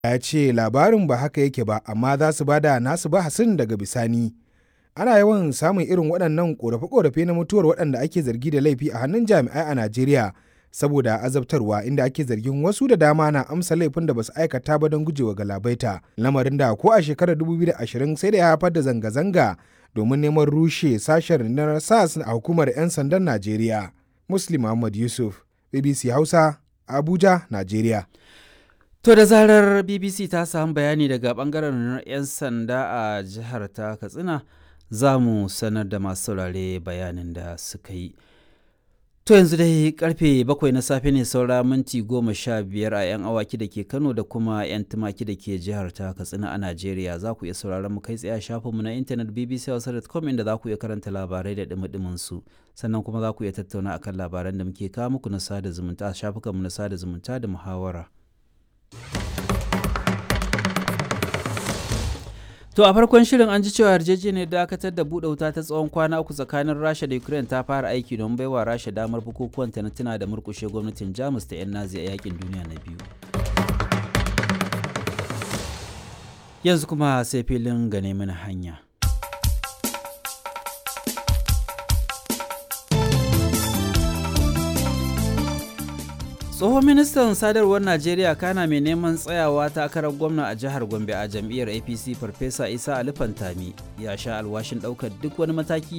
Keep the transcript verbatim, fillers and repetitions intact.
Ya ce labarin ba haka yake ba, amma za su bada nasu bahasin daga bisani. Ana yawan samun irin waɗannan ƙorafe-ƙorafe na mutuwar waɗanda ake zargi da laifi a hannun jami'ai a Najeriya saboda azabtarwa, inda ake zargin wasu da dama na amsa laifin da basu aikata ba don gujewa galabaita. Lamarin da ko a shekarar dubu biyu da ashirin sai da ya haifar da zanga-zanga domin neman rushe sashen rundunar S A S a hukumar 'yan sandan Najeriya. Muslim Muhammad Yusuf, B B C Hausa, Abuja, Najeriya. To da zarar B B C ta samu bayani daga bangaren rundunar 'yan sanda a jihar ta Katsina, za mu sanar da masu saurare bayanin da suka yi. To yanzu dai karfe bakwai na safe ne saura minti goma sha biyar a 'yan awaki da ke Kano da kuma 'yan tumaki da ke jihar ta Katsina a Najeriya. Za ku iya sauraron mu kai tsaye a shafinmu na intanet b b c hausa dot com inda za ku iya karanta labarai da dumi su. Sannan kuma za ku iya tattauna akan labaran da muke kawo muku na sada zumunta a shafukanmu na sada zumunta da muhawara. To a farkon shirin an ji cewa yarjejeniyar dakatar da buɗe wuta ta tsawon kwana uku tsakanin Rasha da Ukraine ta fara aiki don baiwa Rasha damar bukukuwan ta na tuna da murƙushe gwamnatin Jamus ta 'yan Nazi a yakin duniya na biyu. Yanzu kuma sai filin gane mana hanya. Tsohon ministan sadarwar Najeriya kana mai neman tsayawa takarar gwamna a jihar Gombe a jam'iyyar A P C Farfesa Isa Ali Fantami ya sha alwashin ɗaukar duk wani mataki